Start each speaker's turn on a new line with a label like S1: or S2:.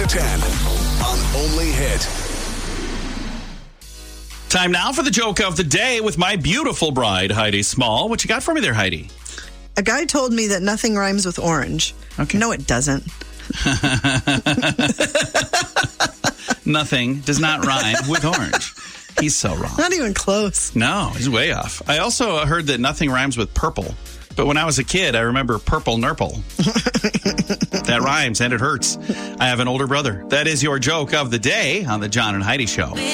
S1: 10 on Only Hit.
S2: Time now for the joke of the day with my beautiful bride, Heidi Small. What you got for me there, Heidi?
S3: A guy told me that nothing rhymes with orange.
S2: Okay.
S3: No, it doesn't.
S2: Nothing does not rhyme with orange. He's so wrong.
S3: Not even close.
S2: No, he's way off. I also heard that nothing rhymes with purple. But when I was a kid, I remember purple nurple. That rhymes and it hurts. I have an older brother. That is your joke of the day on the John and Heidi Show.